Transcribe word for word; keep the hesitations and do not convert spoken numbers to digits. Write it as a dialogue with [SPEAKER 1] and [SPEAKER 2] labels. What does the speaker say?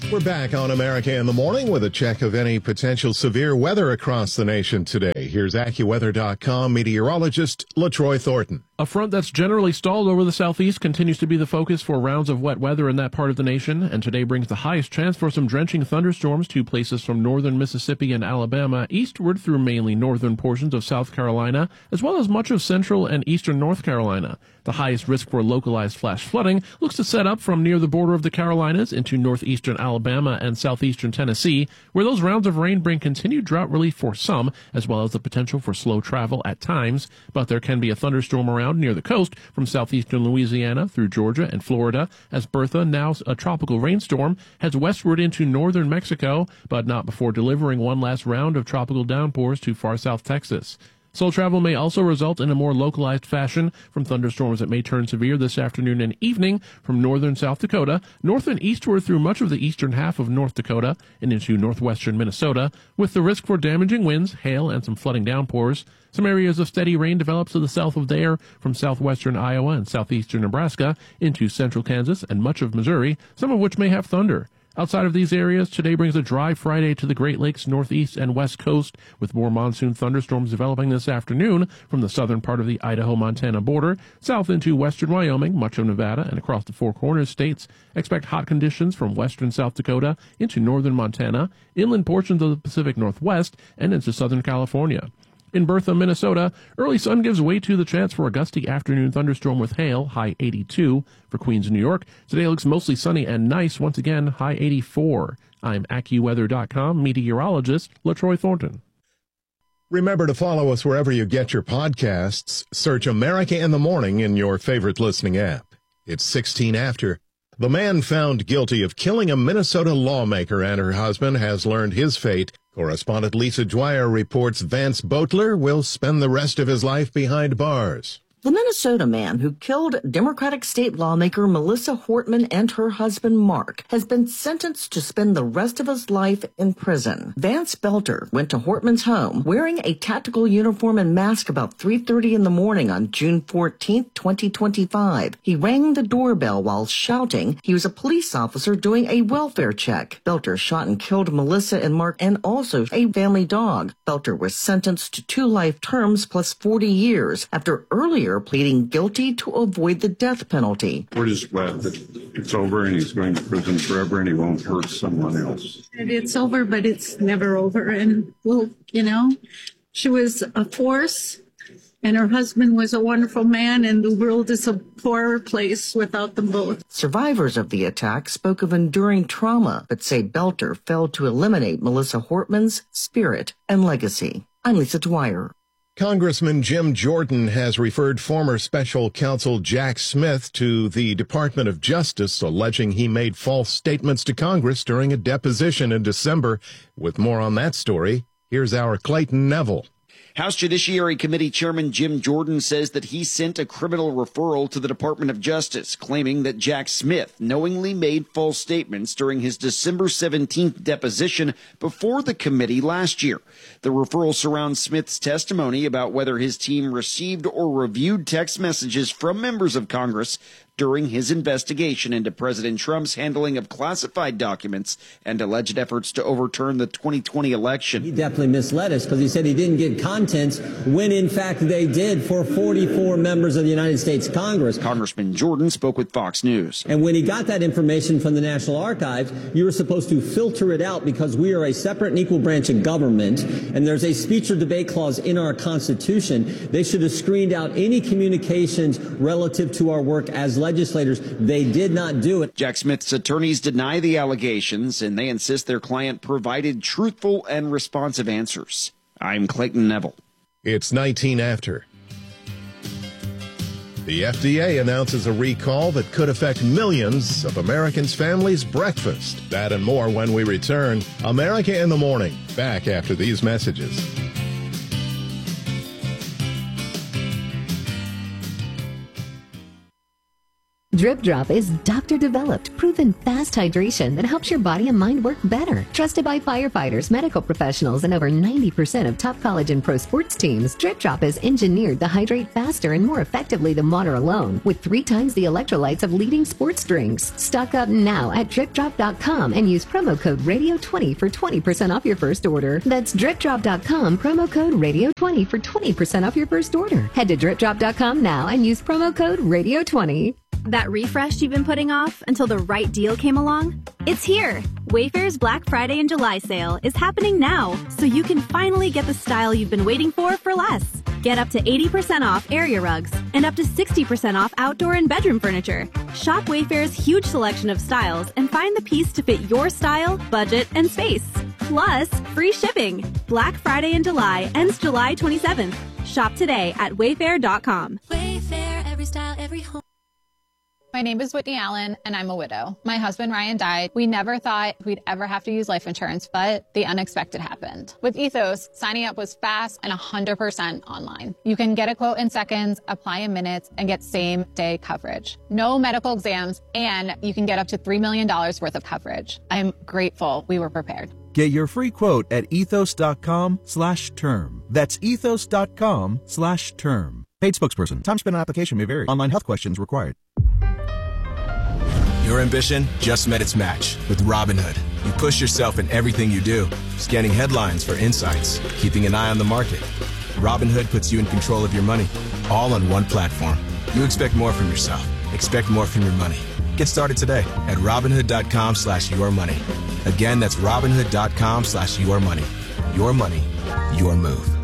[SPEAKER 1] We're back on America in the Morning with a check of any potential severe weather across the nation today. Here's AccuWeather dot com meteorologist LaTroy Thornton.
[SPEAKER 2] A front that's generally stalled over the southeast continues to be the focus for rounds of wet weather in that part of the nation, and today brings the highest chance for some drenching thunderstorms to places from northern Mississippi and Alabama eastward through mainly northern portions of South Carolina, as well as much of central and eastern North Carolina. The highest risk for localized flash flooding looks to set up from near the border of the Carolinas into northeastern Alabama and southeastern Tennessee, where those rounds of rain bring continued drought relief for some, as well as the potential for slow travel at times. But there can be a thunderstorm around near the coast from southeastern Louisiana through Georgia and Florida as Bertha, now a tropical rainstorm, heads westward into northern Mexico, but not before delivering one last round of tropical downpours to far south Texas. Slow travel may also result in a more localized fashion from thunderstorms that may turn severe this afternoon and evening from northern South Dakota, north and eastward through much of the eastern half of North Dakota and into northwestern Minnesota, with the risk for damaging winds, hail, and some flooding downpours. Some areas of steady rain develop to the south of there from southwestern Iowa and southeastern Nebraska into central Kansas and much of Missouri, some of which may have thunder. Outside of these areas, today brings a dry Friday to the Great Lakes northeast and west coast, with more monsoon thunderstorms developing this afternoon from the southern part of the Idaho-Montana border, south into western Wyoming, much of Nevada, and across the Four Corners states. Expect hot conditions from western South Dakota into northern Montana, inland portions of the Pacific Northwest, and into southern California. In Bertha, Minnesota, early sun gives way to the chance for a gusty afternoon thunderstorm with hail, high eighty-two. For Queens, New York, today looks mostly sunny and nice, once again, high eighty-four. I'm AccuWeather dot com meteorologist LaTroy Thornton.
[SPEAKER 1] Remember to follow us wherever you get your podcasts. Search America in the Morning in your favorite listening app. It's sixteen after. The man found guilty of killing a Minnesota lawmaker and her husband has learned his fate. Correspondent Lisa Dwyer reports Vance Boatler will spend the rest of his life behind bars.
[SPEAKER 3] The Minnesota man who killed Democratic state lawmaker Melissa Hortman and her husband Mark has been sentenced to spend the rest of his life in prison. Vance Belter went to Hortman's home wearing a tactical uniform and mask about three thirty in the morning on June fourteenth, twenty twenty-five. He rang the doorbell while shouting he was a police officer doing a welfare check. Belter shot and killed Melissa and Mark and also a family dog. Belter was sentenced to two life terms plus forty years after earlier pleading guilty to avoid the death penalty.
[SPEAKER 4] We're just glad that it's over and he's going to prison forever and he won't hurt someone else.
[SPEAKER 5] It's over, but it's never over. And, well, you know, she was a force and her husband was a wonderful man, and the world is a poorer place without them both.
[SPEAKER 3] Survivors of the attack spoke of enduring trauma, but say Belter failed to eliminate Melissa Hortman's spirit and legacy. I'm Lisa Dwyer.
[SPEAKER 1] Congressman Jim Jordan has referred former special counsel Jack Smith to the Department of Justice, alleging he made false statements to Congress during a deposition in December. With more on that story, here's our Clayton Neville.
[SPEAKER 6] House Judiciary Committee Chairman Jim Jordan says that he sent a criminal referral to the Department of Justice, claiming that Jack Smith knowingly made false statements during his December seventeenth deposition before the committee last year. The referral surrounds Smith's testimony about whether his team received or reviewed text messages from members of Congress during his investigation into President Trump's handling of classified documents and alleged efforts to overturn the twenty twenty election.
[SPEAKER 7] He definitely misled us because he said he didn't get contents when, in fact, they did for forty-four members of the United States Congress.
[SPEAKER 6] Congressman Jordan spoke with Fox News.
[SPEAKER 7] And when he got that information from the National Archives, you were supposed to filter it out because we are a separate and equal branch of government, and there's a speech or debate clause in our Constitution. They should have screened out any communications relative to our work as legislators. Legislators, they did not do it.
[SPEAKER 6] Jack Smith's attorneys deny the allegations, and they insist their client provided truthful and responsive answers. I'm Clayton Neville.
[SPEAKER 1] It's nineteen after. The F D A announces a recall that could affect millions of Americans' families' breakfast. That and more when we return. America in the Morning. Back after these messages.
[SPEAKER 8] Drip Drop is doctor-developed, proven fast hydration that helps your body and mind work better. Trusted by firefighters, medical professionals, and over ninety percent of top college and pro sports teams, Drip Drop is engineered to hydrate faster and more effectively than water alone, with three times the electrolytes of leading sports drinks. Stock up now at drip drop dot com and use promo code radio twenty for twenty percent off your first order. That's drip drop dot com, promo code radio twenty for twenty percent off your first order. Head to drip drop dot com now and use promo code radio twenty.
[SPEAKER 9] That refresh you've been putting off until the right deal came along? It's here! Wayfair's Black Friday and July sale is happening now, so you can finally get the style you've been waiting for for less. Get up to eighty percent off area rugs and up to sixty percent off outdoor and bedroom furniture. Shop Wayfair's huge selection of styles and find the piece to fit your style, budget, and space. Plus, free shipping. Black Friday in July ends July twenty-seventh. Shop today at wayfair dot com.
[SPEAKER 10] Wayfair, every style, every home.
[SPEAKER 11] My name is Whitney Allen, and I'm a widow. My husband, Ryan, died. We never thought we'd ever have to use life insurance, but the unexpected happened. With Ethos, signing up was fast and one hundred percent online. You can get a quote in seconds, apply in minutes, and get same-day coverage. No medical exams, and you can get up to three million dollars worth of coverage. I'm grateful we were prepared.
[SPEAKER 12] Get your free quote at ethos dot com slash term. That's ethos dot com slash term. Paid spokesperson. Time spent on application may vary. Online health questions required.
[SPEAKER 13] Your ambition just met its match with Robinhood. You push yourself in everything you do, scanning headlines for insights, keeping an eye on the market. Robinhood puts you in control of your money, all on one platform. You expect more from yourself. Expect more from your money. Get started today at Robinhood dot com slash your money. Again, that's Robinhood dot com slash your money. Your money, your move.